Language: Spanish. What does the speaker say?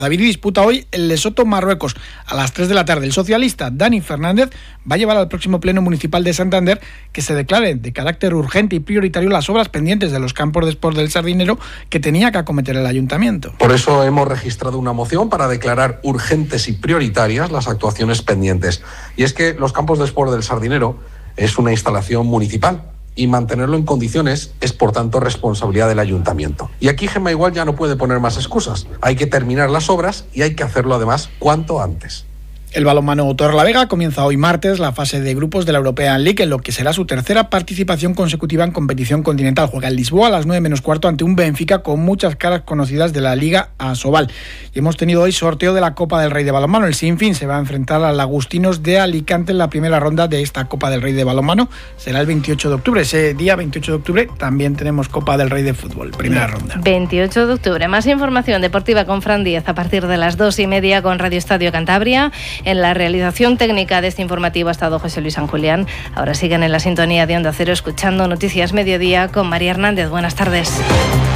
David disputa hoy el Lesoto-Marruecos a las 3 de la tarde. El socialista Dani Fernández va a llevar al próximo Pleno Municipal de Santander que se declaren de carácter urgente y prioritario las obras pendientes de los campos de sport del Sardinero que tenía que acometer el ayuntamiento. Por eso hemos registrado una moción para declarar urgentes y prioritarias las actuaciones pendientes. Y es que los campos de sport del Sardinero es una instalación municipal y mantenerlo en condiciones es, por tanto, responsabilidad del ayuntamiento. Y aquí Gemma igual ya no puede poner más excusas. Hay que terminar las obras y hay que hacerlo además cuanto antes. El balonmano Torrelavega comienza hoy martes la fase de grupos de la European League, en lo que será su tercera participación consecutiva en competición continental. Juega en Lisboa a las 9:45 ante un Benfica con muchas caras conocidas de la Liga Asobal. Y hemos tenido hoy sorteo de la Copa del Rey de Balonmano. El Sinfín se va a enfrentar al Agustinos de Alicante en la primera ronda de esta Copa del Rey de Balonmano. Será el 28 de octubre. Ese día, 28 de octubre, también tenemos Copa del Rey de Fútbol, primera ronda. 28 de octubre. Más información deportiva con Fran Díaz a partir de las 2:30 con Radio Estadio Cantabria. En la realización técnica de este informativo ha estado José Luis San Julián. Ahora siguen en la sintonía de Onda Cero escuchando Noticias Mediodía con María Hernández. Buenas tardes.